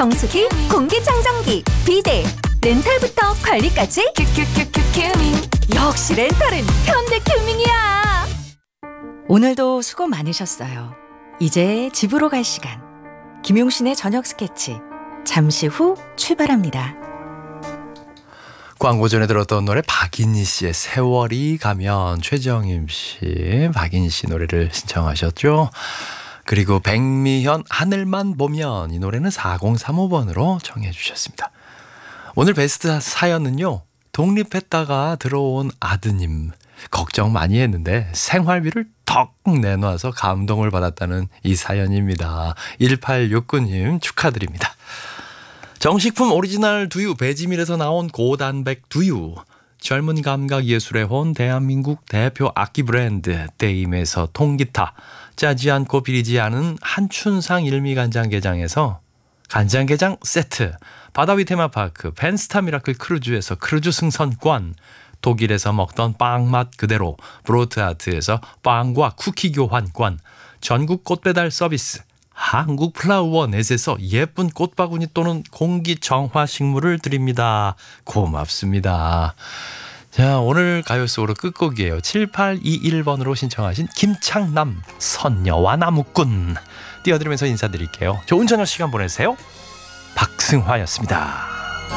정수기, 공기청정기, 비데, 렌탈부터 관리까지 큐큐큐큐 큐밍. 역시 렌탈은 현대큐밍이야. 오늘도 수고 많으셨어요. 이제 집으로 갈 시간. 김용신의 저녁 스케치 잠시 후 출발합니다. 광고 전에 들었던 노래 박인희 씨의 세월이 가면, 최정임 씨, 박인희 씨 노래를 신청하셨죠. 그리고 백미현 하늘만 보면, 이 노래는 4035번으로 청해 주셨습니다. 오늘 베스트 사연은요, 독립했다가 들어온 아드님 걱정 많이 했는데 생활비를 턱 내놔서 감동을 받았다는 이 사연입니다. 1869님 축하드립니다. 정식품 오리지널 두유 배지밀에서 나온 고단백 두유, 젊은 감각 예술의 혼 대한민국 대표 악기 브랜드 데임에서 통기타, 짜지 않고 비리지 않은 한춘상 일미간장게장에서 간장게장 세트, 바다위 테마파크 펜스타 미라클 크루즈에서 크루즈 승선권, 독일에서 먹던 빵 맛 그대로 브로트아트에서 빵과 쿠키 교환권, 전국 꽃배달 서비스 한국 플라워넷에서 예쁜 꽃바구니 또는 공기정화 식물을 드립니다. 고맙습니다. 자, 오늘 가요 속으로 끝곡이에요. 7821번으로 신청하신 김창남 선녀와 나무꾼 띄워드리면서 인사드릴게요. 좋은 저녁 시간 보내세요. 박승화였습니다.